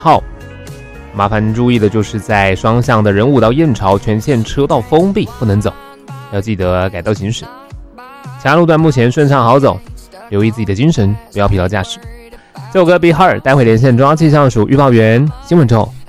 号。麻烦注意的就是在双向的仁武到燕巢全线车道封闭，不能走，要记得改道行驶。其他路段目前顺畅好走，留意自己的精神，不要疲劳驾驶。这首歌 Be Hard， 待会连线中央气象署预报员新闻之后